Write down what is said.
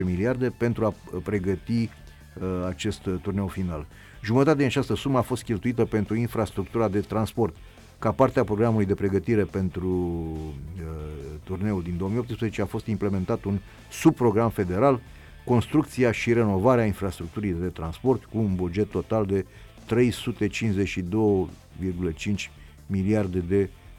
miliarde pentru a pregăti acest turneu final. Jumătate din această sumă a fost cheltuită pentru infrastructura de transport. Ca parte a programului de pregătire pentru turneul din 2018 a fost implementat un subprogram federal, construcția și renovarea infrastructurii de transport, cu un buget total de 352,5 miliarde de